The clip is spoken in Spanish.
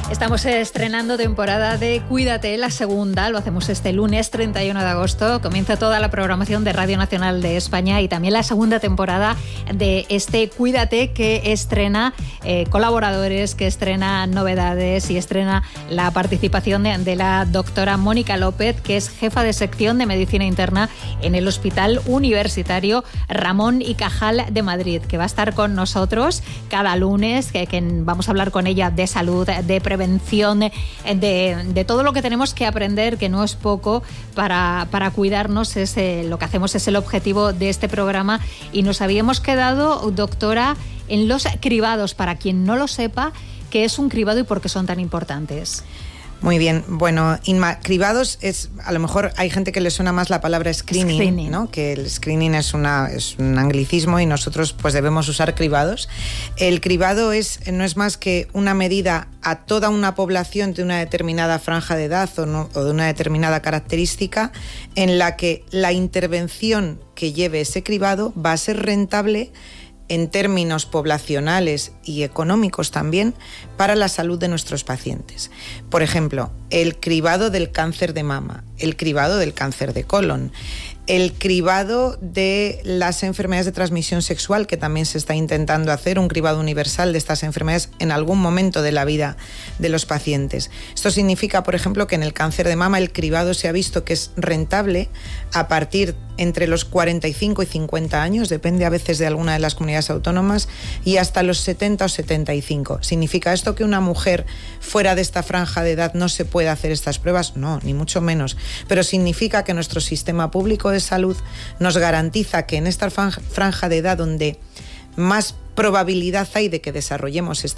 Estamos estrenando temporada de Cuídate, la segunda. Lo hacemos este lunes 31 de agosto. Comienza toda la programación de Radio Nacional de España y también la segunda temporada de este Cuídate, que estrena colaboradores, que estrena novedades y estrena la participación de la doctora Mónica López, que es jefa de sección de Medicina Interna en el Hospital Universitario Ramón y Cajal de Madrid, que va a estar con nosotros cada lunes, que vamos a hablar con ella de salud, de prevención, de todo lo que tenemos que aprender, que no es poco, para cuidarnos. Lo que hacemos es el objetivo de este programa, y nos habíamos quedado, doctora, en los cribados. Para quien no lo sepa, ¿qué es un cribado y por qué son tan importantes? Muy bien, bueno, Inma, cribados es, a lo mejor hay gente que le suena más la palabra screening, ¿no? Que el screening es un anglicismo y nosotros pues debemos usar cribados. El cribado no es más que una medida a toda una población de una determinada franja de edad o de una determinada característica, en la que la intervención que lleve ese cribado va a ser rentable en términos poblacionales y económicos también, para la salud de nuestros pacientes. Por ejemplo, el cribado del cáncer de mama, el cribado del cáncer de colon, el cribado de las enfermedades de transmisión sexual, que también se está intentando hacer un cribado universal de estas enfermedades en algún momento de la vida de los pacientes. Esto significa, por ejemplo, que en el cáncer de mama el cribado se ha visto que es rentable a partir entre los 45 y 50 años, depende a veces de alguna de las comunidades autónomas, y hasta los 70 o 75. ¿Significa esto que una mujer fuera de esta franja de edad no se puede hacer estas pruebas? No, ni mucho menos. Pero significa que nuestro sistema público de salud nos garantiza que en esta franja de edad, donde más probabilidad hay de que desarrollemos